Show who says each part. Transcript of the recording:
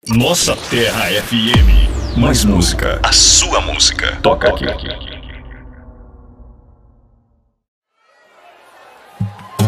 Speaker 1: Nossa Terra FM. Mais música. A sua música. Toca aqui.